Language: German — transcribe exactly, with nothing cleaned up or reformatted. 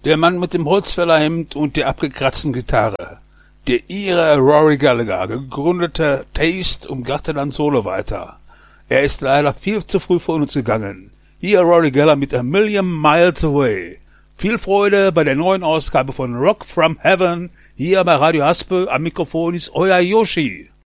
Der Mann mit dem Holzfällerhemd und der abgekratzten Gitarre. Der Ire Rory Gallagher, gegründeter Taste und gatte dann Solo weiter. Er ist leider viel zu früh von uns gegangen. Hier Rory Gallagher mit A Million Miles Away. Viel Freude bei der neuen Ausgabe von Rock from Heaven. Hier bei Radio Haspe am Mikrofon ist euer Yoshi.